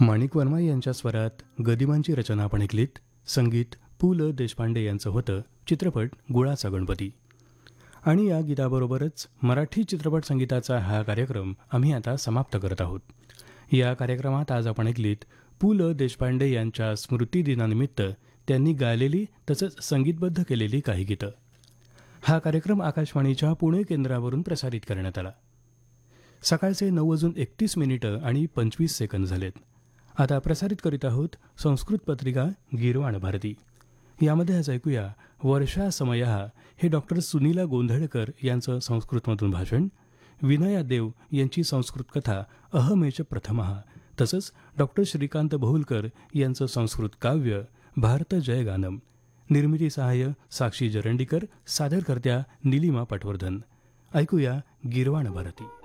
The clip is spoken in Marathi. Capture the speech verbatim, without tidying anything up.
माणिक वर्मा यांच्या स्वरात गदिमांची रचना आपण ऐकलीत. संगीत पु ल देशपांडे यांचं होतं. चित्रपट गुळाचा गणपती. आणि या गीताबरोबरच मराठी चित्रपट संगीताचा हा कार्यक्रम आम्ही आता समाप्त करत आहोत. या कार्यक्रमात आज आपण ऐकलीत पु ल देशपांडे यांच्या स्मृतिदिनानिमित्त त्यांनी गायलेली तसंच संगीतबद्ध केलेली काही गीतं. हा कार्यक्रम आकाशवाणीच्या पुणे केंद्रावरून प्रसारित करण्यात आला. सकाळचे नऊ वाजून एकतीस मिनिटं आणि पंचवीस सेकंद झालेत. आता प्रसारित करीत आहोत संस्कृत पत्रिका गीर्वाण भारती. यामध्ये आज ऐकूया वर्षा समयः हे डॉक्टर सुनीला गोंधळकर यांचं संस्कृतमधून भाषण, विनया देव यांची संस्कृत कथा अहमेच प्रथमः, तसंच डॉक्टर श्रीकांत बहुलकर यांचं संस्कृत काव्य भारत जयगानम. निर्मिती सहाय्य साक्षी जरंडीकर, सादरकर्त्या निलिमा पटवर्धन. ऐकूया गीर्वाण भारती.